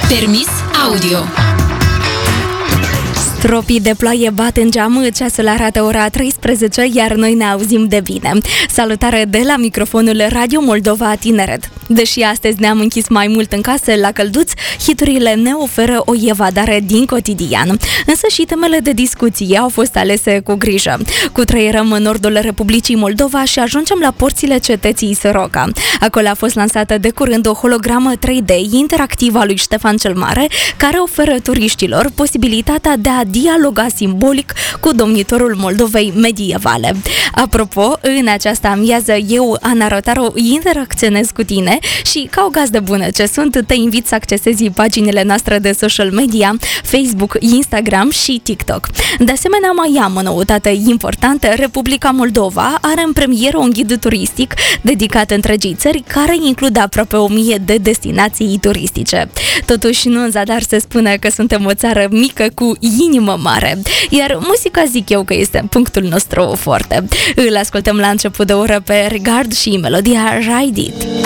Permis audio. Stropii de ploaie bat în geam, ceasul arată ora 13, iar noi ne auzim de bine. Salutare de la microfonul Radio Moldova Tineret. Deși astăzi ne-am închis mai mult în casă la călduț, hiturile ne oferă o evadare din cotidian. Însă și temele de discuție au fost alese cu grijă. Cutrăierăm în nordul Republicii Moldova și ajungem la porțile cetății Soroca. Acolo a fost lansată de curând o hologramă 3D interactivă a lui Ștefan cel Mare, care oferă turiștilor posibilitatea de a dialoga simbolic cu domnitorul Moldovei medievale. Apropo, în această amiază eu, Ana Rotaru, interacționez cu tine și ca o gazdă bună ce sunt, te invit să accesezi paginile noastre de social media, Facebook, Instagram și TikTok. De asemenea, mai am o noutate importantă. Republica Moldova are în premieră un ghid turistic dedicat întregii țări, care include aproape 1000 de destinații turistice. Totuși, nu în zadar se spune că suntem o țară mică cu inimă mare. Iar muzica zic eu că este punctul nostru forte. Îl ascultăm la început de oră pe Regard și melodia Ride It.